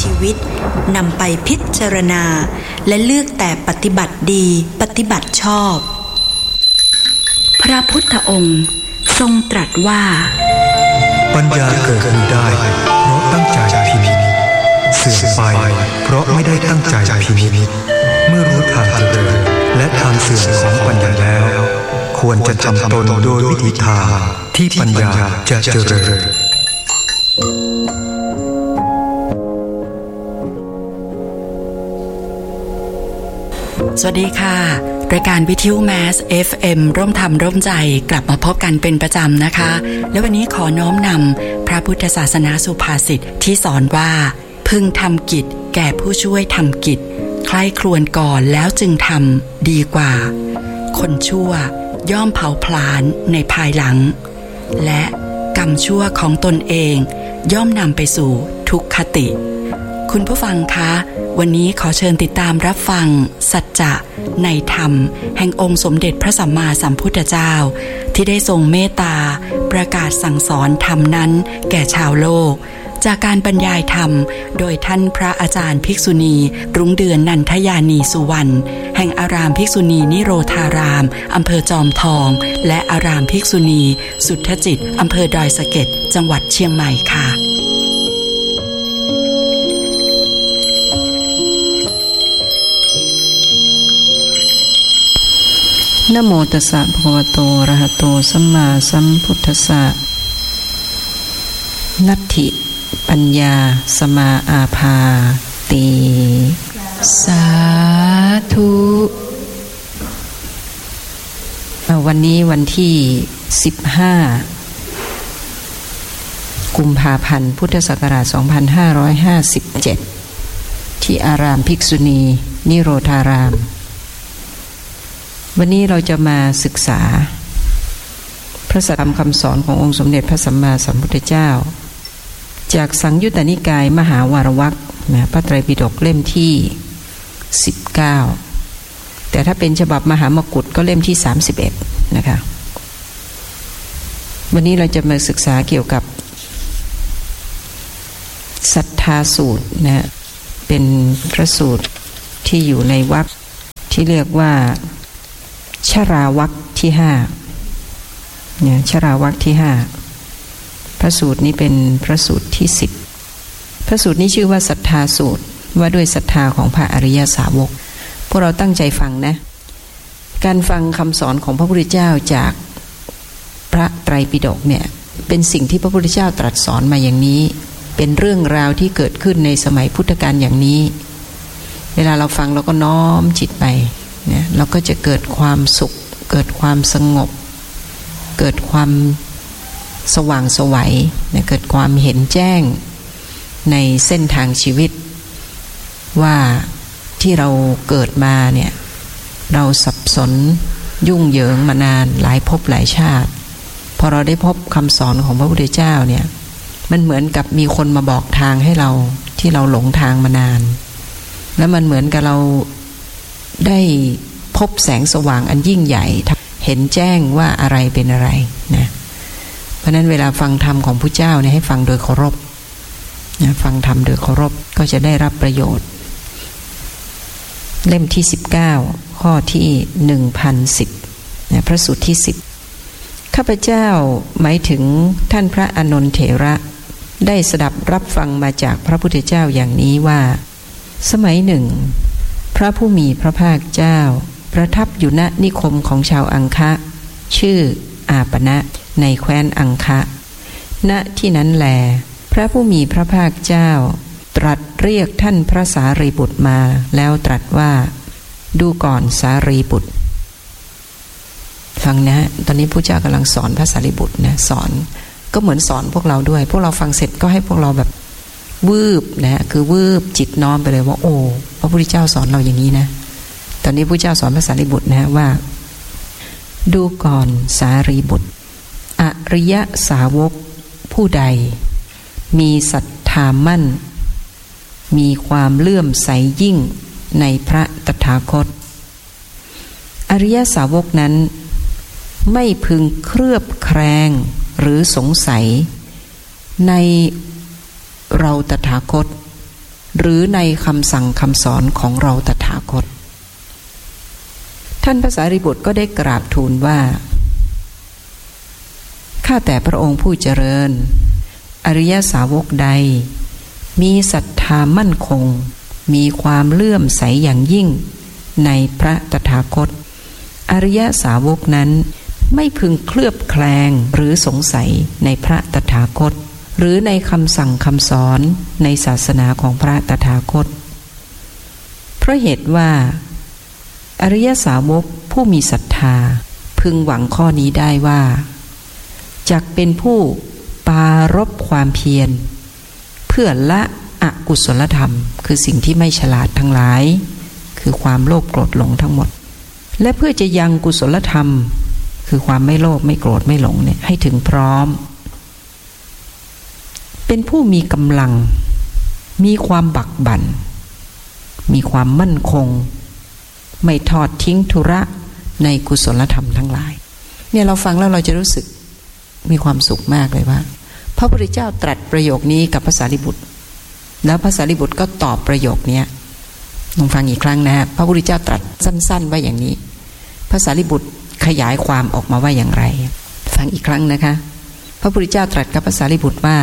ชีวิตนำไปพิจารณาและเลือกแต่ปฏิบัติดีปฏิบัติชอบพระพุทธองค์ทรงตรัสว่าปัญญาเกิดขึ้นได้เพราะตั้งใจพินิจเสื่อมไปเพราะไม่ได้ตั้งใจพินิจเมื่อรู้ทางเจริญและทางเสื่อมของปัญญาแล้วควรจะทำตนโดยวิธีทางที่ปัญญาจะเจริญสวัสดีค่ะรายการวิทยุแมส FM ร่วมธรรมร่วมใจกลับมาพบกันเป็นประจำนะคะและวันนี้ขอน้อมนำพระพุทธศาสนาสุภาษิตที่สอนว่าพึงทำกิจแก่ผู้ช่วยทำกิจใคร่ครวญก่อนแล้วจึงทำดีกว่าคนชั่วย่อมเผาผลาญในภายหลังและกรรมชั่วของตนเองย่อมนำไปสู่ทุกขติคุณผู้ฟังคะวันนี้ขอเชิญติดตามรับฟังสัจจะในธรรมแห่งองค์สมเด็จพระสัมมาสัมพุทธเจ้าที่ได้ทรงเมตตาประกาศสั่งสอนธรรมนั้นแก่ชาวโลกจากการบรรยายธรรมโดยท่านพระอาจารย์ภิกษุณีรุ้งเดือนนันทยานีสุวรรณแห่งอารามภิกษุณีนิโรธารามอำเภอจอมทองและอารามภิกษุณีสุทธจิตอำเภอดอยสะเก็ดจังหวัดเชียงใหม่ค่ะนะโมตัสสะภะคะวะโตอะระหะโตสัมมาสัมพุทธัสสะนัตถิปัญญาสมาอาภาติสาธุวันนี้วันที่15กุมภาพันธ์พุทธศักราช2557ที่อารามภิกษุณีนิโรธารามวันนี้เราจะมาศึกษาพระสัทธรรมคำสอนขององค์สมเด็จพระสัมมาสัมพุทธเจ้าจากสังยุตตนิกายมหาวารวรรคพระไตรปิฎกเล่มที่19แต่ถ้าเป็นฉบับมหามกุฏก็เล่มที่31นะคะวันนี้เราจะมาศึกษาเกี่ยวกับศรัทธาสูตรนะเป็นพระสูตรที่อยู่ในวรรคที่เรียกว่าชราวรรคที่5เนี่ยชราวรรคที่5พระสูตรนี้เป็นพระสูตรที่10พระสูตรนี้ชื่อว่าศรัทธาสูตรว่าด้วยศรัทธาของพระอริยสาวกพวกเราตั้งใจฟังนะการฟังคำสอนของพระพุทธเจ้าจากพระไตรปิฎกเนี่ยเป็นสิ่งที่พระพุทธเจ้าตรัสสอนมาอย่างนี้เป็นเรื่องราวที่เกิดขึ้นในสมัยพุทธกาลอย่างนี้เวลาเราฟังเราก็น้อมจิตไปเนี่ยเราก็จะเกิดความสุขเกิดความสงบเกิดความสว่างไสวเนี่ยเกิดความเห็นแจ้งในเส้นทางชีวิตว่าที่เราเกิดมาเนี่ยเราสับสนยุ่งเหยิงมานานหลายภพหลายชาติพอเราได้พบคำสอนของพระพุทธเจ้าเนี่ยมันเหมือนกับมีคนมาบอกทางให้เราที่เราหลงทางมานานแล้วมันเหมือนกับเราได้พบแสงสว่างอันยิ่งใหญ่เห็นแจ้งว่าอะไรเป็นอะไรนะเพราะนั้นเวลาฟังธรรมของพระเจ้าเนี่ยให้ฟังโดยเคารพนะฟังธรรมโดยเคารพก็จะได้รับประโยชน์เล่มที่19ข้อที่1010นะพระสูตรที่10ข้าพเจ้าหมายถึงท่านพระอานนท์เถระได้สดับรับฟังมาจากพระพุทธเจ้าอย่างนี้ว่าสมัยหนึ่งพระผู้มีพระภาคเจ้าประทับอยู่ณนิคมของชาวอังคะชื่ออาปณะในแคว้นอังคะณที่นั้นแลพระผู้มีพระภาคเจ้าตรัสเรียกท่านพระสารีบุตรมาแล้วตรัสว่าดูก่อนสารีบุตรฟังนะตอนนี้พระเจ้ากำลังสอนพระสารีบุตรนะสอนก็เหมือนสอนพวกเราด้วยพวกเราฟังเสร็จก็ให้พวกเราแบบวืบนะคือวืบจิตน้อมไปเลยว่าโอ้พระพุทธเจ้าสอนเราอย่างนี้นะตอนนี้พระเจ้าสอนพระสารีบุตรนะว่าดูก่อนสารีบุตรอริยสาวกผู้ใดมีศรัทธามั่นมีความเลื่อมใสยิ่งในพระตถาคตอริยสาวกนั้น ไม่พึงเคลือบแคลงหรือสงสัยในเราตถาคตหรือในคำสั่งคำสอนของเราตถาคตท่านพระสารีบุตรก็ได้กราบทูลว่าข้าแต่พระองค์ผู้เจริญอริยสาวกใดมีศรัทธามั่นคงมีความเลื่อมใสอย่างยิ่งในพระตถาคตอริยสาวกนั้นไม่พึงเคลือบแคลงหรือสงสัยในพระตถาคตหรือในคำสั่งคำสอนในศาสนาของพระตถาคตเพราะเหตุว่าอริยสาวกผู้มีศรัทธาพึงหวังข้อนี้ได้ว่าจักเป็นผู้ปรารภความเพียรเพื่อละอกุศลธรรมคือสิ่งที่ไม่ฉลาดทั้งหลายคือความโลภโกรธหลงทั้งหมดและเพื่อจะยังกุศลธรรมคือความไม่โลภไม่โกรธไม่หลงเนี่ยให้ถึงพร้อมเป็นผู้มีกำลังมีความบักบั่นมีความมั่นคงไม่ทอดทิ้งธุระในกุศลธรรมทั้งหลายเนี่ยเราฟังแล้วเราจะรู้สึกมีความสุขมากเลยว่าพระพุทธเจ้าตรัสประโยคนี้กับพระสารีบุตรแล้วพระสารีบุตรก็ตอบประโยคนี้ลองฟังอีกครั้งนะพระพุทธเจ้าตรัสสั้นๆว่าอย่างนี้พระสารีบุตรขยายความออกมาว่าอย่างไรฟังอีกครั้งนะคะพระพุทธเจ้าตรัสกับพระสารีบุตรว่า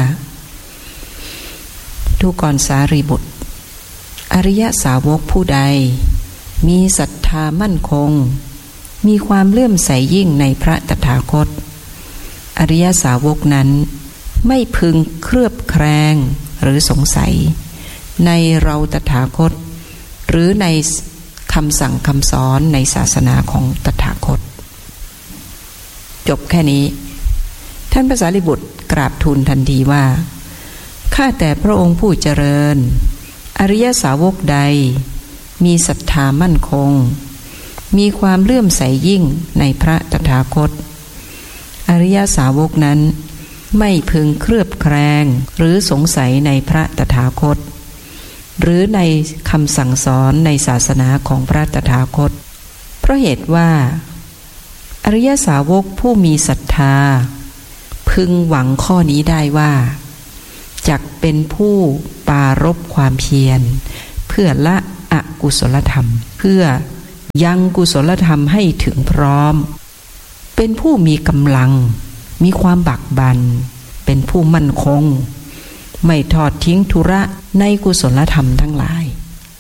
ดูก่อนสารีบุตรอริยสาวกผู้ใดมีศรัทธามั่นคงมีความเลื่อมใสยิ่งในพระตถาคตอริยสาวกนั้นไม่พึงเคลือบแคลงหรือสงสัยในเราตถาคตหรือในคำสั่งคำสอนในศาสนาของตถาคตจบแค่นี้ท่านพระสารีบุตรกราบทูลทันทีว่าข้าแต่พระองค์ผู้เจริญอริยสาวกใดมีศรัทธามั่นคงมีความเลื่อมใสยิ่งในพระตถาคตอริยสาวกนั้นไม่พึงเคลือบแคลงหรือสงสัยในพระตถาคตหรือในคำสั่งสอนในศาสนาของพระตถาคตเพราะเหตุว่าอริยสาวกผู้มีศรัทธาพึงหวังข้อนี้ได้ว่าจักเป็นผู้ปรารภความเพียรเพื่อละอกุศลธรรมเพื่อยังกุศลธรรมให้ถึงพร้อมเป็นผู้มีกำลังมีความบักบั่นเป็นผู้มั่นคงไม่ทอดทิ้งธุระในกุศลธรรมทั้งหลาย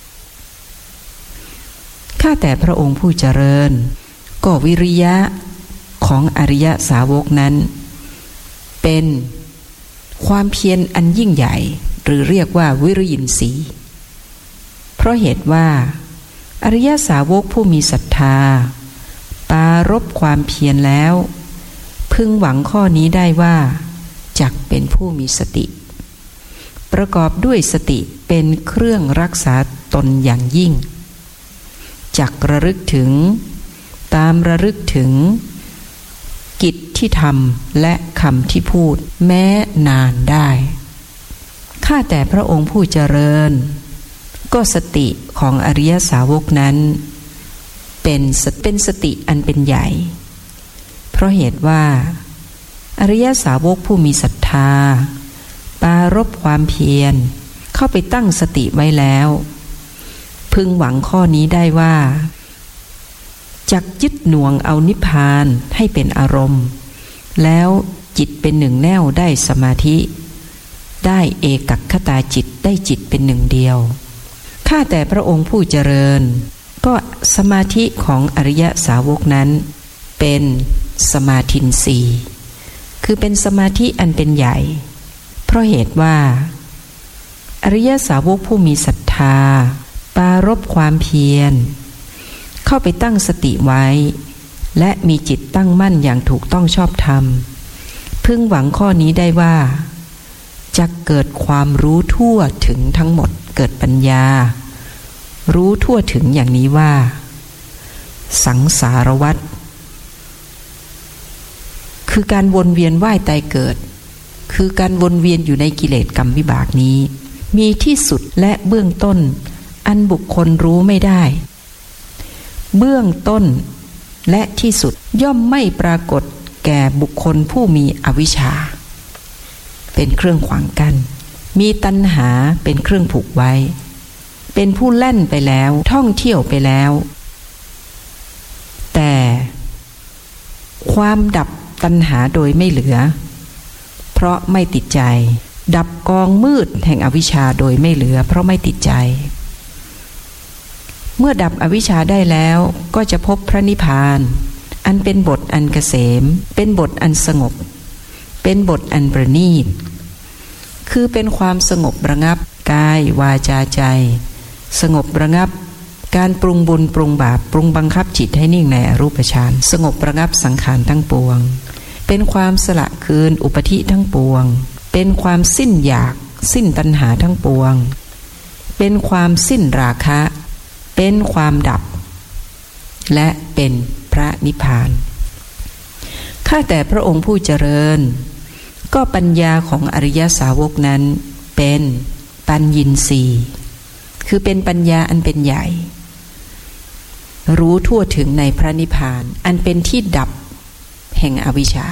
ข้าแต่พระองค์ผู้เจริญก็วิริยะของอริยสาวกนั้นเป็นความเพียรอันยิ่งใหญ่หรือเรียกว่าวิริยินทรีย์เพราะเหตุว่าอริยสาวกผู้มีศรัทธาปรารภความเพียรแล้วพึงหวังข้อนี้ได้ว่าจักเป็นผู้มีสติประกอบด้วยสติเป็นเครื่องรักษาตนอย่างยิ่งจักระลึกถึงตามระลึกถึงกิจที่ทำและคำที่พูดแม้นานได้ข้าแต่พระองค์ผู้เจริญก็สติของอริยสาวกนั้นเป็นสติอันเป็นใหญ่เพราะเหตุว่าอริยสาวกผู้มีศรัทธาปรารภความเพียรเข้าไปตั้งสติไว้แล้วพึงหวังข้อนี้ได้ว่าจักยึดหน่วงเอานิพพานให้เป็นอารมณ์แล้วจิตเป็นหนึ่งแน่วได้สมาธิได้เอกัคคตาจิตได้จิตเป็นหนึ่งเดียวข้าแต่พระองค์ผู้เจริญก็สมาธิของอริยสาวกนั้นเป็นสมาธินทรีย์คือเป็นสมาธิอันเป็นใหญ่เพราะเหตุว่าอริยสาวกผู้มีศรัทธาปรารภความเพียรเข้าไปตั้งสติไว้และมีจิตตั้งมั่นอย่างถูกต้องชอบธรรมพึงหวังข้อนี้ได้ว่าจะเกิดความรู้ทั่วถึงทั้งหมดเกิดปัญญารู้ทั่วถึงอย่างนี้ว่าสังสารวัฏคือการวนเวียนว่ายตายเกิดคือการวนเวียนอยู่ในกิเลสกรรมวิบากนี้มีที่สุดและเบื้องต้นอันบุคคลรู้ไม่ได้เบื้องต้นและที่สุดย่อมไม่ปรากฏแก่บุคคลผู้มีอวิชชาเป็นเครื่องขวางกั้นมีตัณหาเป็นเครื่องผูกไว้เป็นผู้แล่นไปแล้วท่องเที่ยวไปแล้วแต่ความดับตัณหาโดยไม่เหลือเพราะไม่ติดใจดับกองมืดแห่งอวิชชาโดยไม่เหลือเพราะไม่ติดใจเมื่อดับอวิชชาได้แล้วก็จะพบพระนิพพานอันเป็นบทอันเกษมเป็นบทอันสงบเป็นบทอันประณีตคือเป็นความสงบระงับกายวาจาใจสงบระงับการปรุงบุญปรุงบาปปรุงบังคับจิตให้นิ่งในอรูปฌานสงบระงับสังขารทั้งปวงเป็นความสละคืนอุปธิทั้งปวงเป็นความสิ้นอยากสิ้นตัณหาทั้งปวงเป็นความสิ้นราคะเป็นความดับและเป็นพระนิพพานข้าแต่พระองค์ผู้เจริญก็ปัญญาของอริยสาวกนั้นเป็นปัญญินทรีย์คือเป็นปัญญาอันเป็นใหญ่รู้ทั่วถึงในพระนิพพานอันเป็นที่ดับแห่งอวิชชา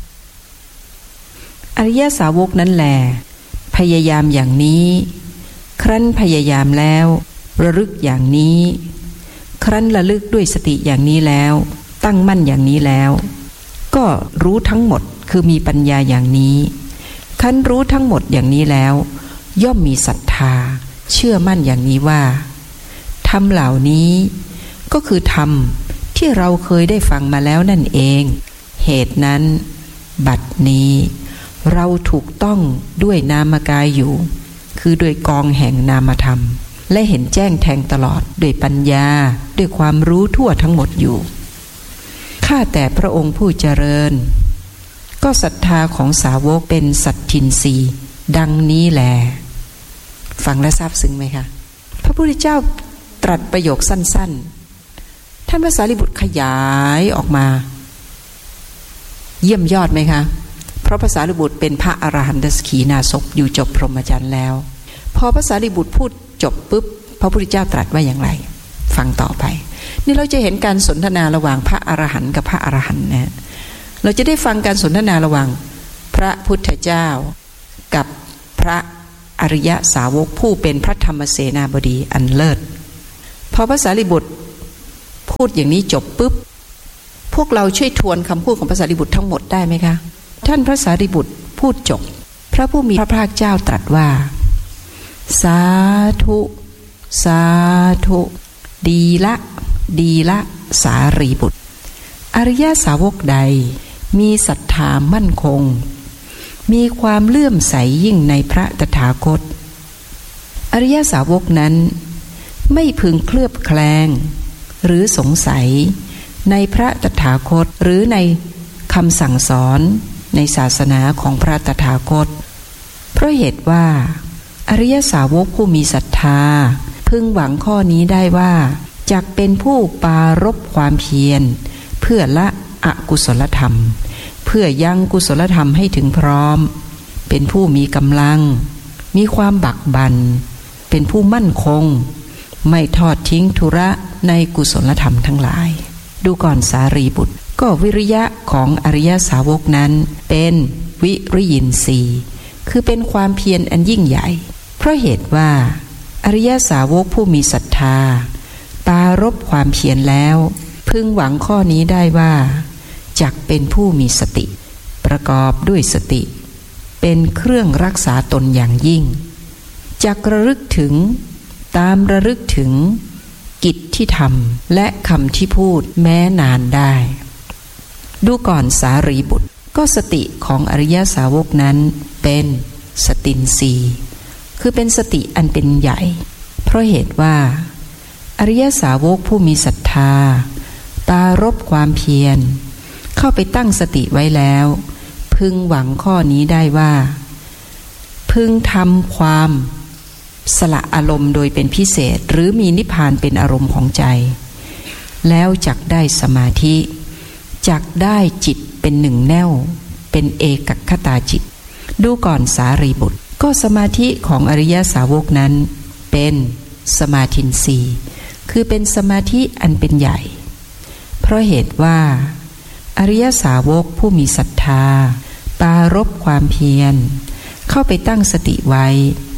อริยสาวกนั้นแลพยายามอย่างนี้ครั้นพยายามแล้วระลึกอย่างนี้ครั้นระลึกด้วยสติอย่างนี้แล้วตั้งมั่นอย่างนี้แล้วก็รู้ทั้งหมดคือมีปัญญาอย่างนี้ครั้นรู้ทั้งหมดอย่างนี้แล้วย่อมมีศรัทธาเชื่อมั่นอย่างนี้ว่าธรรมเหล่านี้ก็คือธรรมที่เราเคยได้ฟังมาแล้วนั่นเองเหตุนั้นบัดนี้เราถูกต้องด้วยนามกายอยู่คือด้วยกองแห่งนามธรรมและเห็นแจ้งแทงตลอดด้วยปัญญาด้วยความรู้ทั่วทั้งหมดอยู่ข้าแต่พระองค์ผู้เจริญก็ศรัทธาของสาวกเป็นสัตทินรีดังนี้แลฟังและซาบซึ้งไหมคะพระพุทธเจ้าตรัสประโยคสั้นๆท่านพระสารีบุตรขยายออกมาเยี่ยมยอดไหมคะเพราะพระสารีบุตรเป็นพระอรหันตสขีณาสพอยู่จบพรหมจรรย์แล้วพอพระสารีบุตรพูดจบปุ๊บพระพุทธเจ้าตรัสว่าอย่างไรฟังต่อไปนี่เราจะเห็นการสนทนาระหว่างพระอรหันต์กับพระอรหันต์นะเราจะได้ฟังการสนทนาระหว่างพระพุทธเจ้ากับพระอริยสาวกผู้เป็นพระธรรมเสนาบดีอันเลิศพอพระสารีบุตรพูดอย่างนี้จบปุ๊บพวกเราช่วยทวนคำพูดของพระสารีบุตรทั้งหมดได้ไหมคะท่านพระสารีบุตรพูดจบพระผู้มีพระภาคเจ้าตรัสว่าสาธุสาธุดีละดีละสารีบุตรอริยสาวกใดมีศรัทธามั่นคงมีความเลื่อมใสยิ่งในพระตถาคตอริยสาวกนั้นไม่พึงเคลือบแคลงหรือสงสัยในพระตถาคตหรือในคำสั่งสอนในศาสนาของพระตถาคตเพราะเหตุว่าอริยสาวกผู้มีศรัทธาพึงหวังข้อนี้ได้ว่าจักเป็นผู้ปรารภความเพียรเพื่อละอกุศลธรรมเพื่อยังกุศลธรรมให้ถึงพร้อมเป็นผู้มีกำลังมีความบักบั่นเป็นผู้มั่นคงไม่ทอดทิ้งธุระในกุศลธรรมทั้งหลายดูก่อนสารีบุตรก็วิริยะของอริยสาวกนั้นเป็นวิริยินทรีย์คือเป็นความเพียรอันยิ่งใหญ่เพราะเหตุว่าอริยสาวกผู้มีศรัทธาปรารภความเพียรแล้วพึงหวังข้อนี้ได้ว่าจักเป็นผู้มีสติประกอบด้วยสติเป็นเครื่องรักษาตนอย่างยิ่งจักระลึกถึงตามระลึกถึงกิจที่ทำและคำที่พูดแม้นานได้ดูก่อนสารีบุตรก็สติของอริยสาวกนั้นเป็นสตินทรีย์คือเป็นสติอันเป็นใหญ่เพราะเหตุว่าอริยสาวกผู้มีศรัทธาปรารภความเพียรเข้าไปตั้งสติไว้แล้วพึงหวังข้อนี้ได้ว่าพึงทำความสละอารมณ์โดยเป็นพิเศษหรือมีนิพพานเป็นอารมณ์ของใจแล้วจักได้สมาธิจักได้จิตเป็นหนึ่งแน่วเป็นเอกคตาจิตดูก่อนสารีบุตรก็สมาธิของอริยสาวกนั้นเป็นสมาธินทรีย์คือเป็นสมาธิอันเป็นใหญ่เพราะเหตุว่าอริยสาวกผู้มีศรัทธาปรารภความเพียรเข้าไปตั้งสติไว้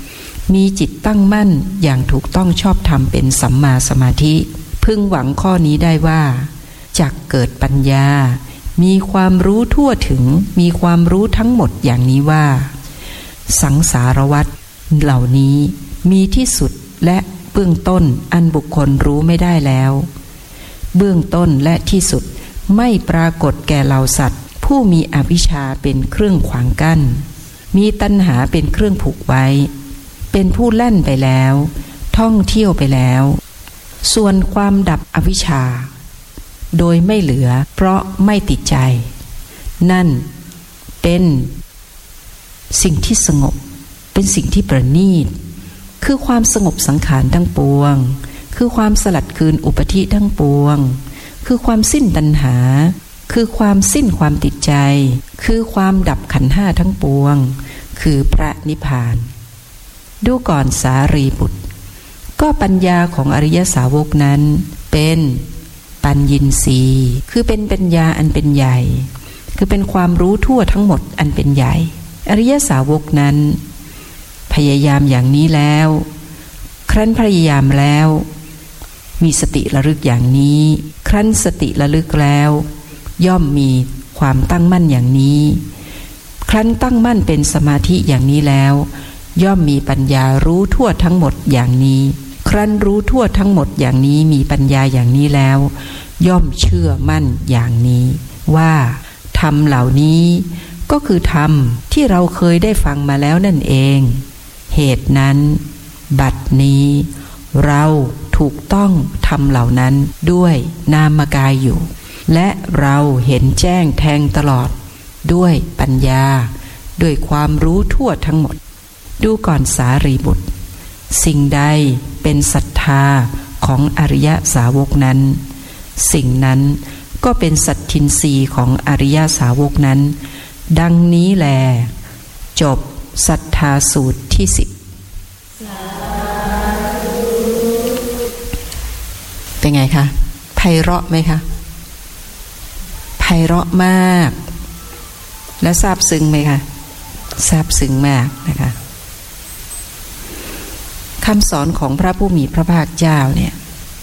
มีจิตตั้งมั่นอย่างถูกต้องชอบธรรมเป็นสัมมาสมาธิพึงหวังข้อนี้ได้ว่าจักเกิดปัญญามีความรู้ทั่วถึงมีความรู้ทั้งหมดอย่างนี้ว่าสังสารวัฏเหล่านี้มีที่สุดและเบื้องต้นอันบุคคลรู้ไม่ได้แล้วเบื้องต้นและที่สุดไม่ปรากฏแก่เหล่าสัตว์ผู้มีอวิชชาเป็นเครื่องขวางกั้นมีตัณหาเป็นเครื่องผูกไว้เป็นผู้แล่นไปแล้วท่องเที่ยวไปแล้วส่วนความดับอวิชชาโดยไม่เหลือเพราะไม่ติดใจนั่นเป็นสิ่งที่สงบเป็นสิ่งที่ประณีตคือความสงบสังขารทั้งปวงคือความสลัดคืนอุปธิทั้งปวงคือความสิ้นตัณหาคือความสิ้นความติดใจคือความดับขันธ์ห้าทั้งปวงคือพระนิพพานดูก่อนสารีบุตรก็ปัญญาของอริยสาวกนั้นเป็นปัญญินทรีย์คือเป็นปัญญาอันเป็นใหญ่คือเป็นความรู้ทั่วทั้งหมดอันเป็นใหญ่อริยสาวกนั้นพยายามอย่างนี้แล้วครั้นพยายามแล้วมีสติระลึกอย่างนี้ครั้นสติระลึกแล้วย่อมมีความตั้งมั่นอย่างนี้ครั้นตั้งมั่นเป็นสมาธิอย่างนี้แล้วย่อมมีปัญญารู้ทั่วทั้งหมดอย่างนี้ครั้นรู้ทั่วทั้งหมดอย่างนี้มีปัญญาอย่างนี้แล้วย่อมเชื่อมั่นอย่างนี้ว่าธรรมเหล่านี้ก็คือธรรมที่เราเคยได้ฟังมาแล้วนั่นเองเหตุนั้นบัดนี้เราถูกต้องธรรมเหล่านั้นด้วยนามกายอยู่และเราเห็นแจ้งแทงตลอดด้วยปัญญาด้วยความรู้ทั่วทั้งหมดดูก่อนสารีบุตรสิ่งใดเป็นศรัทธาของอริยสาวกนั้นสิ่งนั้นก็เป็นสัตทินรีย์ของอริยสาวกนั้นดังนี้แลจบศรัทธาสูตรที่10เป็นไงคะไพเราะไหมคะไพเราะมากและซาบซึ้งไหมคะซาบซึ้งมากนะคะคำสอนของพระผู้มีพระภาคเจ้าเนี่ย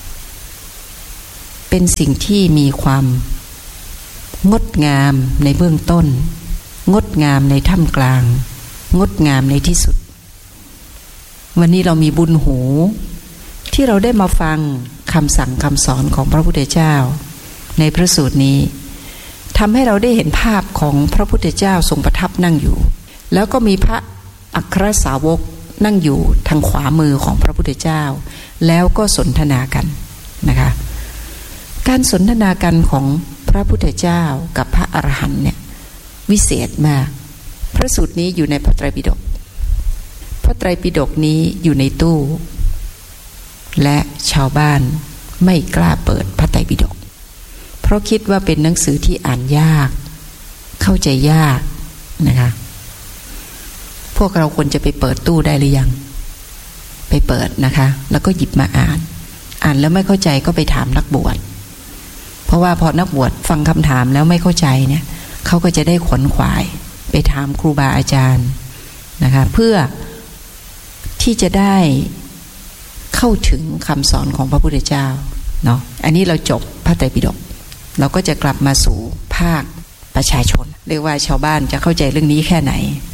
เป็นสิ่งที่มีความงดงามในเบื้องต้นงดงามในท่ามกลางงดงามในที่สุดวันนี้เรามีบุญหูที่เราได้มาฟังคำสั่งคำสอนของพระพุทธเจ้าในพระสูตรนี้ทำให้เราได้เห็นภาพของพระพุทธเจ้าทรงประทับนั่งอยู่แล้วก็มีพระอัครสาวกนั่งอยู่ทางขวามือของพระพุทธเจ้าแล้วก็สนทนากันนะคะการสนทนากันของพระพุทธเจ้ากับพระอรหันต์เนี่ยวิเศษมากพระสูตรนี้อยู่ในพระไตรปิฎกพระไตรปิฎกนี้อยู่ในตู้และชาวบ้านไม่กล้าเปิดพระไตรปิฎกเพราะคิดว่าเป็นหนังสือที่อ่านยากเข้าใจยากนะคะพวกเราควรจะไปเปิดตู้ได้หรือยังไปเปิดนะคะแล้วก็หยิบมาอ่านแล้วไม่เข้าใจก็ไปถามนักบวชเพราะว่าพอนักบวชฟังคำถามแล้วไม่เข้าใจเนี่ยเขาก็จะได้ขวนขวายไปถามครูบาอาจารย์นะคะเพื่อที่จะได้เข้าถึงคำสอนของพระพุทธเจ้าเนาะอันนี้เราจบพระไตรปิฎกเราก็จะกลับมาสู่ภาคประชาชนเรียกว่าชาวบ้านจะเข้าใจเรื่องนี้แค่ไหน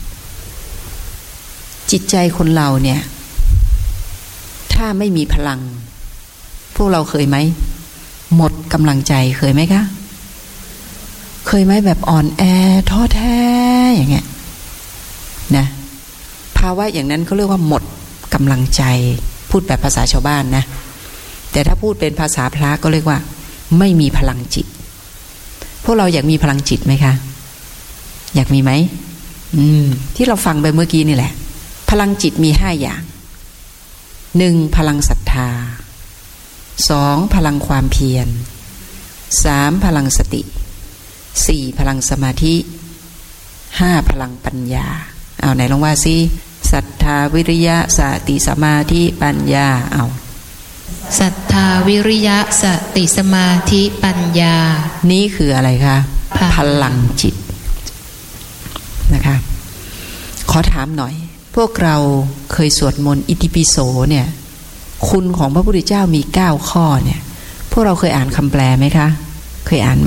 จิตใจคนเราเนี่ยถ้าไม่มีพลังพวกเราเคยไหมหมดกำลังใจเคยไหมคะเคยไหมแบบอ่อนแอท้อแท้อย่างเงี้ยนะภาวะอย่างนั้นเขาเรียกว่าหมดกำลังใจพูดแบบภาษาชาวบ้านนะแต่ถ้าพูดเป็นภาษาพระก็เรียกว่าไม่มีพลังจิตพวกเราอยากมีพลังจิตไหมคะอยากมีไหมที่เราฟังไปเมื่อกี้นี่แหละพลังจิตมี5อย่าง1พลังศรัทธา2พลังความเพียร3พลังสติ4พลังสมาธิ5พลังปัญญาเอาไหนลองว่าสิศรัทธาวิริยะสติสมาธิปัญญาเอาศรัทธาวิริยะสติสมาธิปัญญานี่คืออะไรคะพลังจิตนะคะขอถามหน่อยพวกเราเคยสวดมนต์อิติปิโสเนี่ยคุณของพระพุทธเจ้ามี9ข้อเนี่ยพวกเราเคยอ่านคำแปลไหมคะเคยอ่านไหม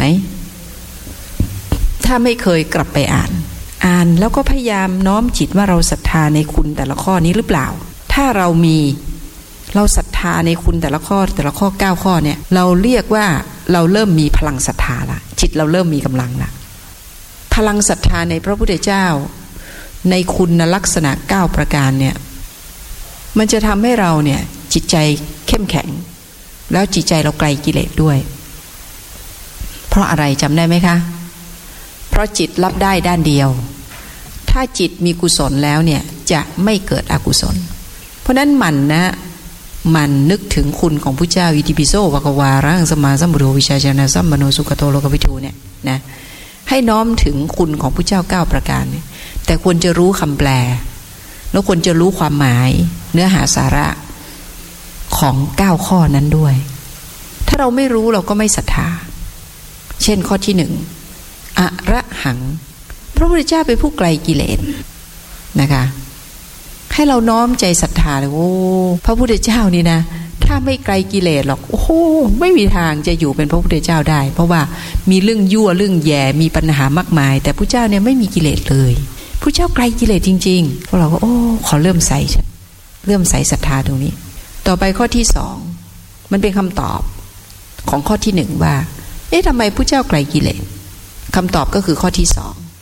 ถ้าไม่เคยกลับไปอ่านแล้วก็พยายามน้อมจิตว่าเราศรัทธาในคุณแต่ละข้อนี้หรือเปล่าถ้าเราศรัทธาในคุณแต่ละข้อ9ข้อเนี่ยเราเรียกว่าเราเริ่มมีพลังศรัทธาละจิตเราเริ่มมีกำลังละพลังศรัทธาในพระพุทธเจ้าในคุณลักษณะ9ประการเนี่ยมันจะทำให้เราเนี่ยจิตใจเข้มแข็งแล้วจิตใจเราไกลกิเลสด้วยเพราะอะไรจำได้ไหมคะเพราะจิตรับได้ด้านเดียวถ้าจิตมีกุศลแล้วเนี่ยจะไม่เกิดอกุศลเพราะนั้นมันนึกถึงคุณของพระเจ้าอิติปิโสภควาระหังสัมมาสัมพุทโธวิชาจารณะสัมปันโนสุขโตโลกวิทูเนี่ยนะให้น้อมถึงคุณของพระเจ้า9ประการเนี่ยแต่ควรจะรู้คำแปลแล้วควรจะรู้ความหมายเนื้อหาสาระของ9ข้อนั้นด้วยถ้าเราไม่รู้เราก็ไม่ศรัทธาเช่นข้อที่1อะระหังพระพุทธเจ้าเป็นผู้ไกลกิเลสนะคะให้เราน้อมใจศรัทธาเลยโอ้พระพุทธเจ้านี่นะถ้าไม่ไกลกิเลสหรอกโอ้โหไม่มีทางจะอยู่เป็นพระพุทธเจ้าได้เพราะว่ามีเรื่องยั่วเรื่องแย่มีปัญหามากมายแต่พระเจ้าเนี่ยไม่มีกิเลสเลยพระเจ้าไกลกิเลสจริงๆพวกเราก็โอ้ขอเริ่มใส่ศรัทธาตรงนี้ต่อไปข้อที่2มันเป็นคำตอบของข้อที่1ว่าทำไมพระเจ้าไกลกิเลสคำตอบก็คือข้อที่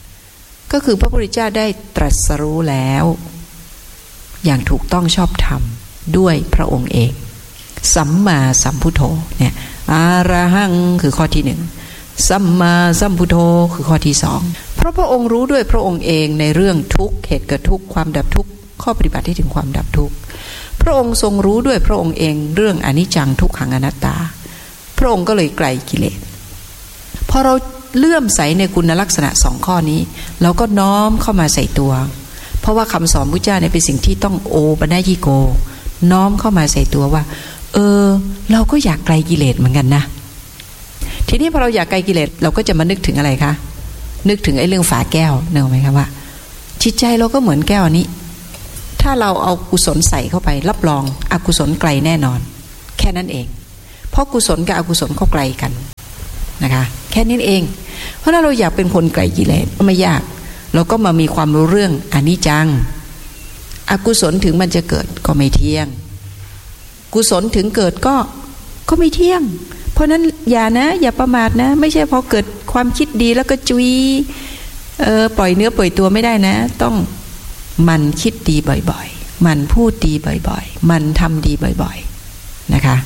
2ก็คือพระพุทธเจ้าได้ตรัสรู้แล้วอย่างถูกต้องชอบธรรมด้วยพระองค์เองสัมมาสัมพุทโธเนี่ยอะระหังคือข้อที่1สัมมาสัมพุทโธคือข้อที่2เพราะพระองค์รู้ด้วยพระองค์เองในเรื่องทุกข์เหตุเกิดทุกข์ความดับทุกข์ข้อปฏิบัติที่ถึงความดับทุกข์พระองค์ทรงรู้ด้วยพระองค์เองเรื่องอนิจจังทุกขังอนัตตาพระองค์ก็เลยไกลกิเลสพอเราเลื่อมใสในคุณลักษณะ2ข้อนี้เราก็น้อมเข้ามาใส่ตัวเพราะว่าคำสอนพุทธเจ้าเนี่ยเป็นสิ่งที่ต้องโอปัญญิโกน้อมเข้ามาใส่ตัวว่าเราก็อยากไกลกิเลสเหมือนกันนะทีนี้พอเราอยากไกลกิเลสเราก็จะมานึกถึงอะไรคะนึกถึงไอ้เรื่องฝาแก้วนึกออกไหมคะว่าจิตใจเราก็เหมือนแก้วนี้ถ้าเราเอากุศลใส่เข้าไปรับรองอกุศลไกลแน่นอนแค่นั้นเองเพราะกุศลกับอกุศลเขาไกลกันนะคะแค่นี้เองเพราะถ้าเราอยากเป็นคนไกลกิเลสไม่ยากเราก็มามีความรู้เรื่องอนิจจังอกุศลถึงมันจะเกิดก็ไม่เที่ยงกุศลถึงเกิดก็ไม่เที่ยงเพราะนั้นอย่าประมาทนะไม่ใช่พอเกิดความคิดดีแล้วก็จุยปล่อยเนื้อปล่อยตัวไม่ได้นะต้องมันคิดดีบ่อยๆมันพูดดีบ่อยๆมันทำดีบ่อยๆนะคะ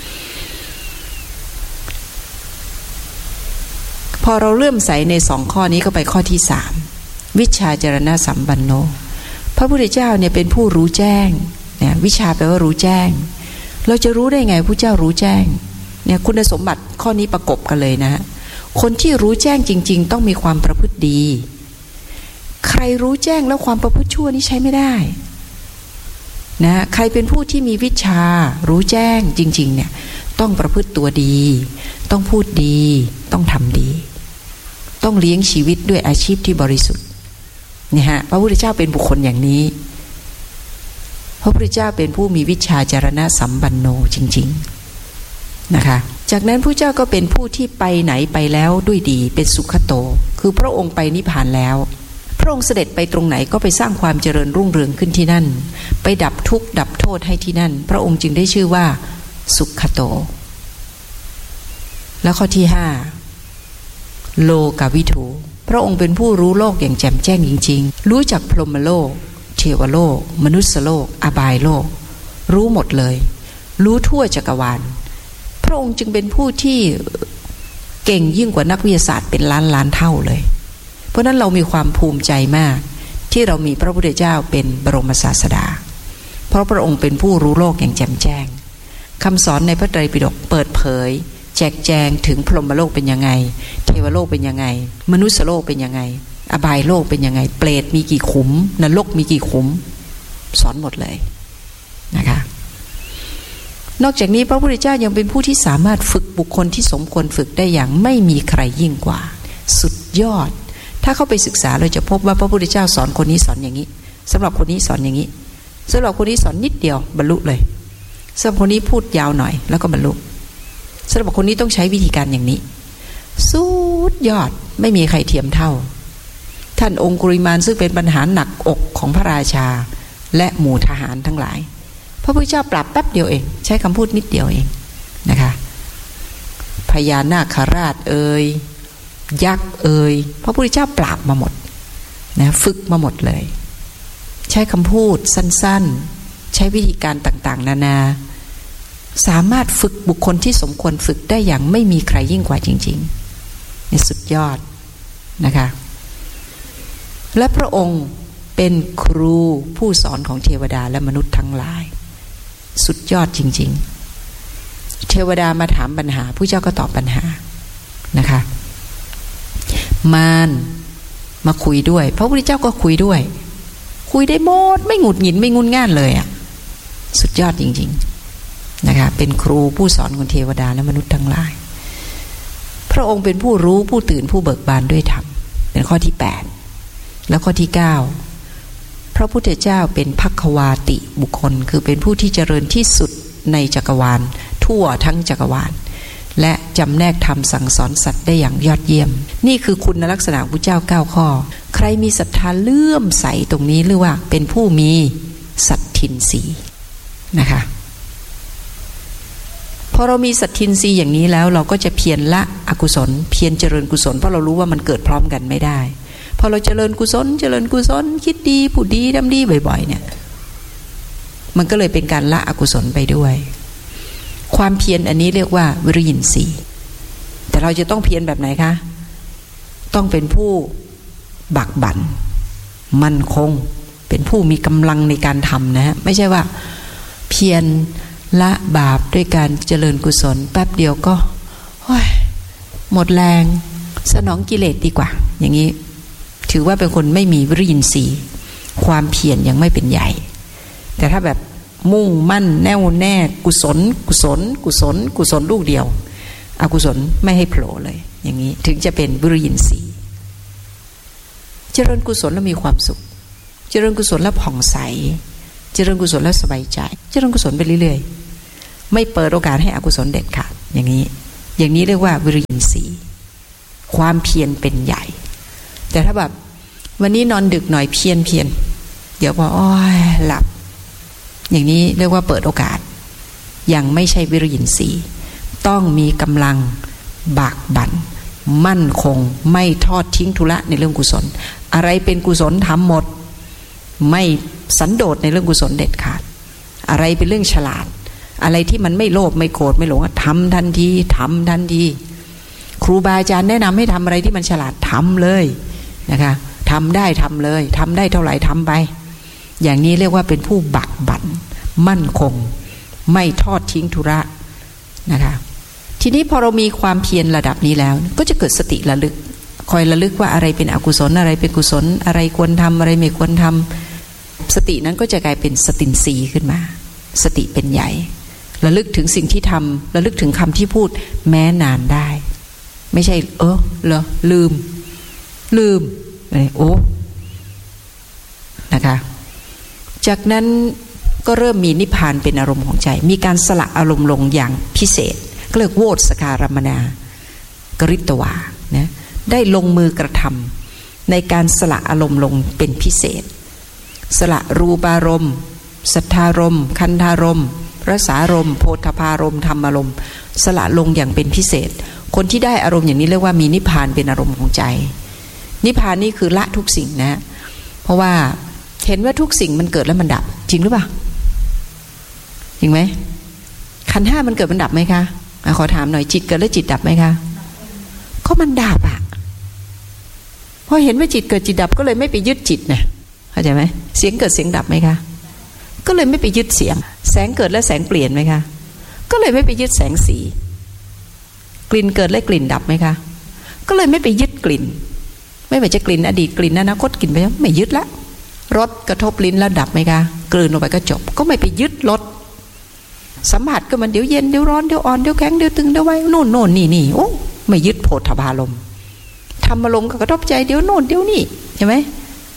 พอเราเลื่อมใสใน2ข้อนี้ก็ไปข้อที่3วิชาจารณะสัมปันโนพระพุทธเจ้าเนี่ยเป็นผู้รู้แจ้งเนี่ยวิชาแปลว่ารู้แจ้งเราจะรู้ได้ไงพระเจ้ารู้แจ้งเนี่ยคุณสมบัติข้อนี้ประกบกันเลยนะคนที่รู้แจ้งจริงๆต้องมีความประพฤติดีใครรู้แจ้งแล้วความประพฤติชั่วนี่ใช้ไม่ได้นะใครเป็นผู้ที่มีวิชารู้แจ้งจริงๆเนี่ยต้องประพฤติตัวดีต้องพูดดีต้องทำดีต้องเลี้ยงชีวิตด้วยอาชีพที่บริสุทธิ์เนี่ยฮะพระพุทธเจ้าเป็นบุคคลอย่างนี้พระพุทธเจ้าเป็นผู้มีวิชาจารณะสัมปันโนจริงๆนะคะจากนั้นพระเจ้าก็เป็นผู้ที่ไปไหนไปแล้วด้วยดีเป็นสุขโตคือพระองค์ไปนิพพานแล้วพระองค์เสด็จไปตรงไหนก็ไปสร้างความเจริญรุ่งเรืองขึ้นที่นั่นไปดับทุกข์ดับโทษให้ที่นั่นพระองค์จึงได้ชื่อว่าสุขโตแล้วข้อที่5โลกวิทูพระองค์เป็นผู้รู้โลกอย่างแจ่มแจ้งจริงๆรู้จักพรหมโลกเทวโลกมนุษยโลกอบายโลกรู้หมดเลยรู้ทั่วจักรวาลพระองค์จึงเป็นผู้ที่เก่งยิ่งกว่านักวิทยาศาสตร์เป็นล้านเท่าเลยเพราะนั้นเรามีความภูมิใจมากที่เรามีพระพุทธเจ้าเป็นบรมศาสดาเพราะพระองค์เป็นผู้รู้โลกอย่างแจ่มแจ้งคำสอนในพระไตรปิฎกเปิดเผยแจกแจงถึงพรหมโลกเป็นยังไงเทวโลกเป็นยังไงมนุษยโลกเป็นยังไงอบายโลกเป็นยังไงเปรตมีกี่ขุมนรกมีกี่ขุมสอนหมดเลยนะคะนอกจากนี้พระพุทธเจ้ายังเป็นผู้ที่สามารถฝึกบุคคลที่สมควรฝึกได้อย่างไม่มีใครยิ่งกว่าสุดยอดถ้าเข้าไปศึกษาเราจะพบว่าพระพุทธเจ้าสอนคนนี้สอนอย่างนี้สำหรับคนนี้สอนอย่างนี้สำหรับคนนี้สอนนิดเดียวบรรลุเลยสำหรับคนนี้พูดยาวหน่อยแล้วก็บรรลุสำหรับคนนี้ต้องใช้วิธีการอย่างนี้สุดยอดไม่มีใครเทียมเท่าท่านองคุริมานซึ่งเป็นปัญหาหนักอกของพระราชาและหมู่ทหารทั้งหลายพระพุทธเจ้าปราบแป๊บเดียวเองใช้คำพูดนิดเดียวเองนะคะพญานาคราชยักษ์พระพุทธเจ้าปราบมาหมดนะฝึกมาหมดเลยใช้คำพูดสั้นๆใช้วิธีการต่างๆนานาสามารถฝึกบุคคลที่สมควรฝึกได้อย่างไม่มีใครยิ่งกว่าจริงๆนี่สุดยอดนะคะและพระองค์เป็นครูผู้สอนของเทวดาและมนุษย์ทั้งหลายสุดยอดจริงๆเทวดามาถามปัญหาผู้เจ้าก็ตอบปัญหานะคะมารมาคุยด้วยพระพุทธเจ้าก็คุยด้วยคุยได้หมดไม่หงุดหงิดไม่งุนง่านเลยอ่ะสุดยอดจริงๆนะคะเป็นครูผู้สอนของเทวดาและมนุษย์ทั้งหลายพระองค์เป็นผู้รู้ผู้ตื่นผู้เบิกบานด้วยธรรมเป็นข้อที่8แล้วข้อที่9พระพุทธเจ้าเป็นภัคววาติบุคคลคือเป็นผู้ที่เจริญที่สุดในจักรวาลทั่วทั้งจักรวาลและจำแนกธรรมสั่งสอนสัตว์ได้อย่างยอดเยี่ยมนี่คือคุณลักษณะของพระเจ้า9ข้อใครมีศรัทธาเลื่อมใสตรงนี้เรียกว่าเป็นผู้มีสัตทินรีนะคะพอเรามีสัตทินรีอย่างนี้แล้วเราก็จะเพียรละอกุศลเพียรเจริญกุศลเพราะเรารู้ว่ามันเกิดพร้อมกันไม่ได้พอเราเจริญกุศลคิดดีพูดดีทำดีบ่อยๆเนี่ยมันก็เลยเป็นการละอกุศลไปด้วยความเพียรอันนี้เรียกว่าวิริยินทรีย์แต่เราจะต้องเพียรแบบไหนคะต้องเป็นผู้บักบั่นมั่นคงเป็นผู้มีกำลังในการทำนะฮะไม่ใช่ว่าเพียรละบาปด้วยการเจริญกุศลแป๊บเดียวก็หมดแรงสนองกิเลสดีกว่าอย่างนี้ถือว่าเป็นคนไม่มีวิริยินทรีย์ความเพียรยังไม่เป็นใหญ่แต่ถ้าแบบมุ่งมั่นแน่วแน่กุศลลูกเดียวอกุศลไม่ให้โผล่เลยอย่างนี้ถึงจะเป็นวิริยินทรีย์เจริญกุศลแล้วมีความสุขเจริญกุศลแล้วผ่องใสเจริญกุศลแล้วสบายใจเจริญกุศลไปเรื่อยๆไม่เปิดโอกาสให้อกุศลเด็ดขาดอย่างนี้เรียกว่าวิริยินทรีย์ความเพียรเป็นใหญ่แต่ถ้าแบบวันนี้นอนดึกหน่อยเพียรเดี๋ยวพอหลับอย่างนี้เรียกว่าเปิดโอกาสยังไม่ใช่วิริยินทรีย์ต้องมีกำลังบากบั่นมั่นคงไม่ทอดทิ้งธุระในเรื่องกุศลอะไรเป็นกุศลทำหมดไม่สันโดษในเรื่องกุศลเด็ดขาดอะไรเป็นเรื่องฉลาดอะไรที่มันไม่โลภไม่โกรธไม่หลงทำทันทีครูบาอาจารย์แนะนำให้ทำอะไรที่มันฉลาดทำเลยนะคะทำได้ทำเลยทำได้เท่าไหร่ทำไปอย่างนี้เรียกว่าเป็นผู้บักบั่นมั่นคงไม่ทอดทิ้งธุระนะคะทีนี้พอเรามีความเพียรระดับนี้แล้วก็จะเกิดสติระลึกคอยระลึกว่าอะไรเป็นอกุศลอะไรเป็นกุศลอะไรควรทำอะไรไม่ควรทำสตินั้นก็จะกลายเป็นสตินทรีย์ขึ้นมาสติเป็นใหญ่ระลึกถึงสิ่งที่ทำระลึกถึงคำที่พูดแม้นานได้ไม่ใช่เหรอลืมนะคะจากนั้นก็เริ่มมีนิพพานเป็นอารมณ์ของใจมีการสละอารมณ์ลงอย่างพิเศษก็เรียกโวสการมนากริตวานะได้ลงมือกระทำในการสละอารมณ์ลงเป็นพิเศษสละรูปารมณ์สัทธารมณ์คันธารมณ์รสารมณ์โพธพารมณ์ธรรมารมณ์สละลงอย่างเป็นพิเศษคนที่ได้อารมณ์อย่างนี้เรียกว่ามีนิพพานเป็นอารมณ์ของใจนิพพานนี่คือละทุกสิ่งนะเพราะว่าเห็นว่าทุกสิ่งมันเกิดแล้วมันดับจริงหรือเปล่าจริงไหมขันธ์ห้ามันเกิดมันดับไหมคะขอถามหน่อยจิตเกิดแล้วจิตดับไหมคะก็มันดับพอเห็นว่าจิตเกิดจิตดับก็เลยไม่ไปยึดจิตนะเข้าใจไหมเสียงเกิดเสียงดับไหมคะก็เลยไม่ไปยึดเสียงแสงเกิดแล้วแสงเปลี่ยนไหมคะก็เลยไม่ไปยึดแสงสีกลิ่นเกิดแล้วกลิ่นดับไหมคะก็เลยไม่ไปยึดกลิ่นไม่ว่าจะกลิ่นอดีตกลิ่นอนาคตกลิ่นไปแล้วไม่ยึดละรสกระทบลิ้นแล้วดับไหมคะกลืนลงไปก็จบก็ไม่ไปยึดรสสัมผัสก็มันเดี๋ยวเย็นเดี๋ยวร้อนเดี๋ยวอ่อนเดี๋ยวแข็งเดี๋ยวตึงเดี๋ยวไว้โน่นนี่โอ้ไม่ยึดโผฏฐัพพารมณ์ธรรมารมณ์ก็กระทบใจเดี๋ยวโน่นเดี๋ยวนี่ใช่ไหม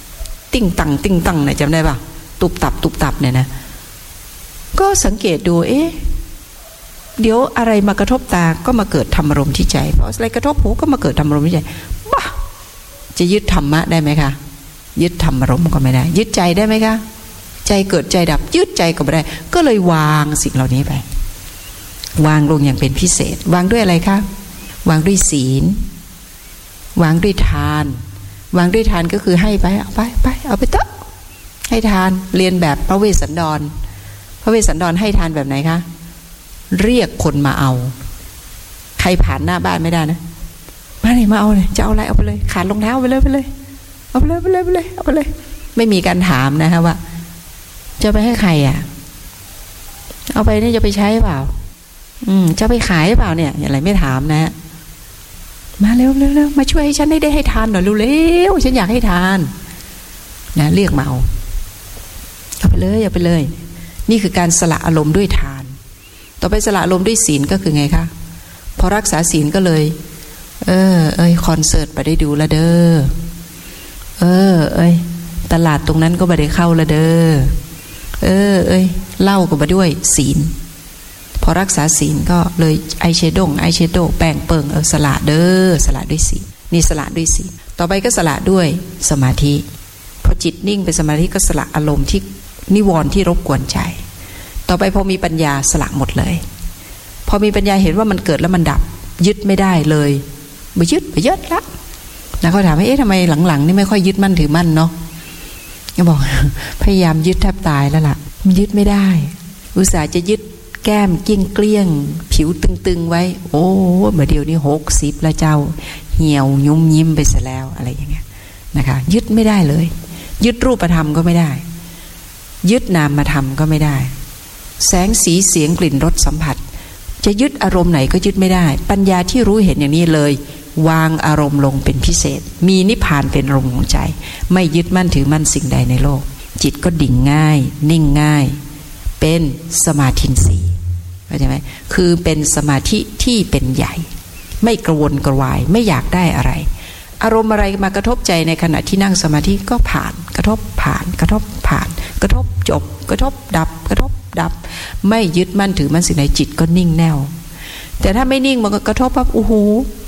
ติ้งตังเนี่ยจำได้ป่ะตุบตับเนี่ยนะก็สังเกตดูเดี๋ยวอะไรมากระทบตาก็มาเกิดธรรมารมณ์ที่ใจพออะไรกระทบหูก็มาเกิดธรรมารมณ์ที่ใจบ้าจะยึดธรรมะได้ไหมคะยึดธรรมารมณ์ก็ไม่ได้ยึดใจได้ไหมคะใจเกิดใจดับยึดใจก็ไม่ได้ก็เลยวางสิ่งเหล่านี้ไปวางลงอย่างเป็นพิเศษวางด้วยอะไรคะวางด้วยศีลวางด้วยทานวางด้วยทานก็คือให้ไปเอาไปเถอะให้ทานเรียนแบบพระเวสสันดรให้ทานแบบไหนคะเรียกคนมาเอาใครผ่านหน้าบ้านไม่ได้นะมาเลยมาเอาเลยจะเอาอะไรเอาไปเลยขาดรองเท้าไปเลยเอาไปเลยไม่มีการถามนะคะว่าจะไปให้ใครอ่ะเอาไปนี่จะไปใช้เปล่าจะไปขายเปล่าเนี่ยอะไรไม่ถามนะมาเร็วมาช่วยให้ฉันได้ให้ทานหน่อยเร็วฉันอยากให้ทานนะเรียกมาเอาไปเลยนี่คือการสละอารมณ์ด้วยทานต่อไปสละอารมณ์ด้วยศีลก็คือไงคะพอรักษาศีลก็เลยคอนเสิร์ตไปได้ดูละเด้อตลาดตรงนั้นก็ไปได้เข้าละเด้อเหล้าก็มาด้วยศีลพอรักษาศีลก็เลยไอเชโดแป้งเปิงสละเด้อสละด้วยศีลนี่สละด้วยศีลต่อไปก็สละด้วยสมาธิพอจิตนิ่งเป็นสมาธิก็สละอารมณ์ที่นิวรณ์ที่รบกวนใจต่อไปพอมีปัญญาสละหมดเลยพอมีปัญญาเห็นว่ามันเกิดแล้วมันดับยึดไม่ได้เลยไปยึดละนะเขาถามว่าทำไมหลังๆนี่ไม่ค่อยยึดมั่นถือมั่นเนาะก็บอกพยายามยึดแทบตายแล้วล่ะมันยึดไม่ได้อุตส่าห์จะยึดแก้มกิ้งเกลี้ยงผิวตึงๆไว้โอ้เมื่อเดียวนี้60แล้วเจ้าเหี่ยวยุ่มยิ้มไปซะแล้วอะไรอย่างเงี้ยนะคะยึดไม่ได้เลยยึดรูปธรรมก็ไม่ได้ยึดนามธรรมก็ไม่ได้แสงสีเสียงกลิ่นรสสัมผัสจะยึดอารมณ์ไหนก็ยึดไม่ได้ปัญญาที่รู้เห็นอย่างนี้เลยวางอารมณ์ลงเป็นพิเศษมีนิพพานเป็นอารมณ์ของใจไม่ยึดมั่นถือมั่นสิ่งใดในโลกจิตก็ดิ่งง่ายนิ่งง่ายเป็นสมาธิสีเข้าใจไหมคือเป็นสมาธิที่เป็นใหญ่ไม่กระวนกระวายไม่อยากได้อะไรอารมณ์อะไรมากระทบใจในขณะที่นั่งสมาธิก็ผ่านกระทบผ่านกระทบผ่านกระทบจบกระทบดับกระทบดับไม่ยึดมั่นถือมั่นสิ่งใดจิตก็นิ่งแน่วแต่ถ้าไม่นิ่งมันก็กระทบปั๊บโอ้โห